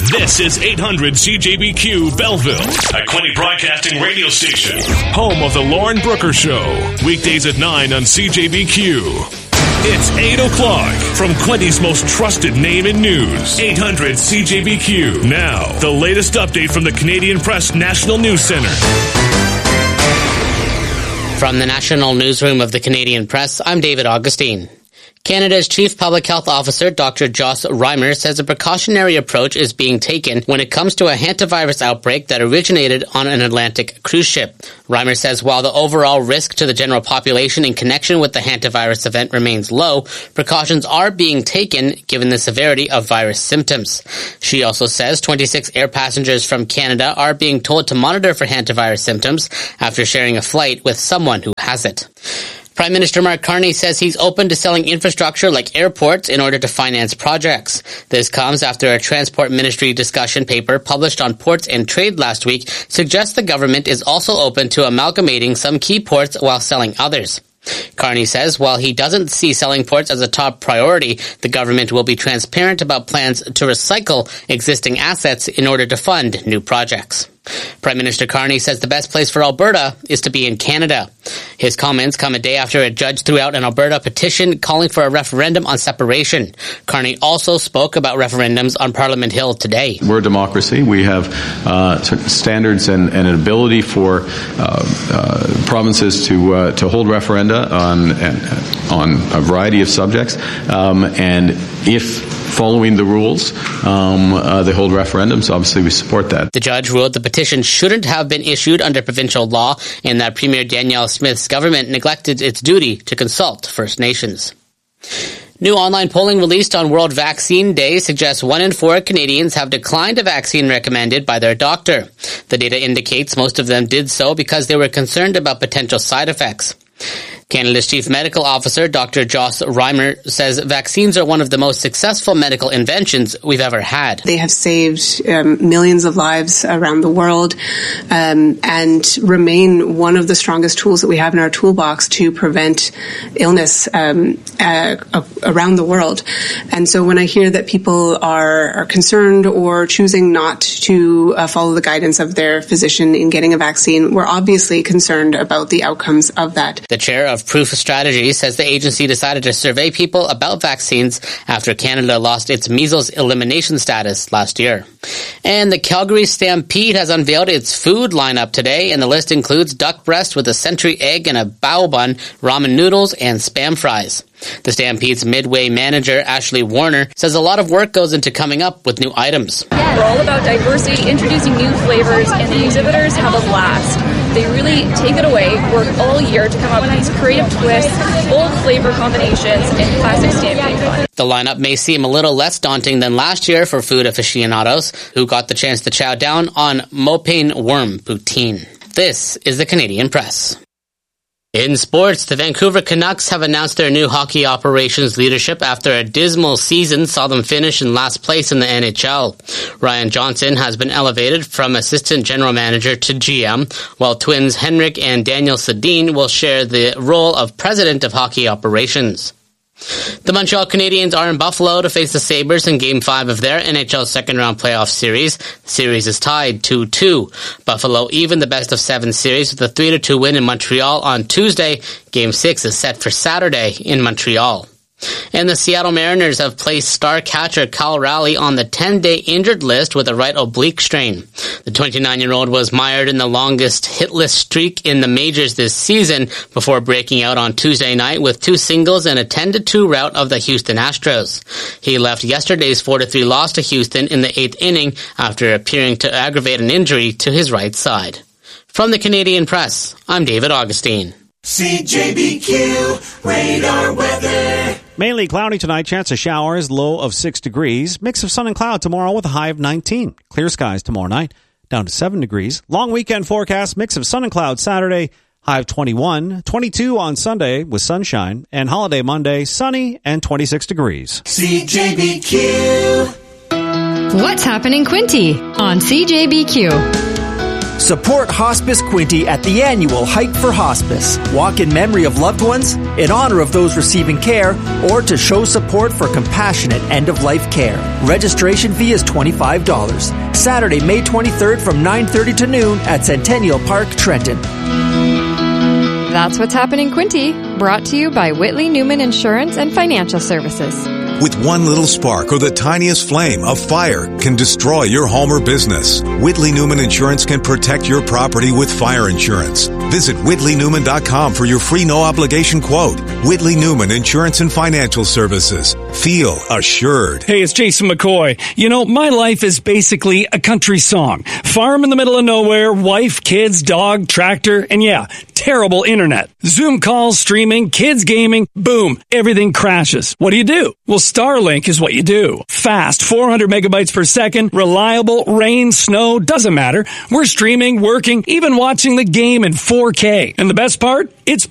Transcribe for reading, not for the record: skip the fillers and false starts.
This is 800 CJBQ Belleville, a Quinte Broadcasting radio station. Home of the Lauren Brooker Show. Weekdays at 9 on CJBQ. It's 8 o'clock from Quinte's most trusted name in news. 800 CJBQ. Now, the latest update from the Canadian Press National News Centre. From the National Newsroom of the Canadian Press, I'm David Augustine. Canada's Chief Public Health Officer, Dr. Joss Reimer, says a precautionary approach is being taken when it comes to a hantavirus outbreak that originated on an Atlantic cruise ship. Reimer says while the overall risk to the general population in connection with the hantavirus event remains low, precautions are being taken given the severity of virus symptoms. She also says 26 air passengers from Canada are being told to monitor for hantavirus symptoms after sharing a flight with someone who has it. Prime Minister Mark Carney says he's open to selling infrastructure like airports in order to finance projects. This comes after a Transport Ministry discussion paper published on Ports and Trade last week suggests the government is also open to amalgamating some key ports while selling others. Carney says while he doesn't see selling ports as a top priority, the government will be transparent about plans to recycle existing assets in order to fund new projects. Prime Minister Carney says the best place for Alberta is to be in Canada. His comments come a day after a judge threw out an Alberta petition calling for a referendum on separation. Carney also spoke about referendums on Parliament Hill today. We're a democracy. We have standards and an ability for provinces to hold referenda on a variety of subjects. And if following the rules, they hold referendums. Obviously, we support that. The judge ruled the petition shouldn't have been issued under provincial law and that Premier Danielle Smith's government neglected its duty to consult First Nations. New online polling released on World Vaccine Day suggests 1 in 4 Canadians have declined a vaccine recommended by their doctor. The data indicates most of them did so because they were concerned about potential side effects. Canada's Chief Medical Officer, Dr. Joss Reimer, says vaccines are one of the most successful medical inventions we've ever had. They have saved millions of lives around the world and remain one of the strongest tools that we have in our toolbox to prevent illness around the world. And so when I hear that people are concerned or choosing not to follow the guidance of their physician in getting a vaccine, we're obviously concerned about the outcomes of that. The chair of Proof Strategy says the agency decided to survey people about vaccines after Canada lost its measles elimination status last year. And the Calgary Stampede has unveiled its food lineup today, and the list includes duck breast with a century egg and a bao bun, ramen noodles, and Spam fries. The Stampede's Midway manager, Ashley Warner, says a lot of work goes into coming up with new items. We're all about diversity, introducing new flavors, and the exhibitors have a blast. They really take it away, work all year to come up with these creative twists, bold flavor combinations, and classic Stampede fun. The lineup may seem a little less daunting than last year for food aficionados who got the chance to chow down on Mopane worm poutine. This is the Canadian Press. In sports, the Vancouver Canucks have announced their new hockey operations leadership after a dismal season saw them finish in last place in the NHL. Ryan Johnson has been elevated from assistant general manager to GM, while twins Henrik and Daniel Sedin will share the role of president of hockey operations. The Montreal Canadiens are in Buffalo to face the Sabres in Game 5 of their NHL second-round playoff series. The series is tied 2-2. Buffalo even the best-of-7 series with a 3-2 win in Montreal on Tuesday. Game 6 is set for Saturday in Montreal. And the Seattle Mariners have placed star catcher Cal Raleigh on the 10-day injured list with a right oblique strain. The 29-year-old was mired in the longest hitless streak in the majors this season before breaking out on Tuesday night with 2 singles and a 10-2 rout of the Houston Astros. He left yesterday's 4-3 loss to Houston in the 8th inning after appearing to aggravate an injury to his right side. From the Canadian Press, I'm David Augustine. CJBQ Radar Weather. Mainly cloudy tonight, chance of showers, low of 6 degrees. Mix of sun and cloud tomorrow with a high of 19. Clear skies tomorrow night, down to 7 degrees. Long weekend forecast, mix of sun and cloud Saturday, high of 21. 22 on Sunday with sunshine. And holiday Monday, sunny and 26 degrees. CJBQ. What's happening, Quinte? On CJBQ. Support Hospice Quinte at the annual Hike for Hospice. Walk in memory of loved ones, in honor of those receiving care, or to show support for compassionate end-of-life care. Registration fee is $25. Saturday, May 23rd from 9:30 to noon at Centennial Park, Trenton. That's what's happening, Quinte. Brought to you by Whitley Newman Insurance and Financial Services. With one little spark or the tiniest flame, a fire can destroy your home or business. Whitley Newman Insurance can protect your property with fire insurance. Visit WhitleyNewman.com for your free no-obligation quote. Whitley Newman Insurance and Financial Services. Feel assured. Hey, it's Jason McCoy. You know, my life is basically a country song. Farm in the middle of nowhere, wife, kids, dog, tractor, and yeah, terrible internet. Zoom calls, streaming, kids gaming, boom, everything crashes. What do? Well, Starlink is what you do. Fast, 400 megabytes per second, reliable, rain, snow, doesn't matter. We're streaming, working, even watching the game in 4K. And the best part? It's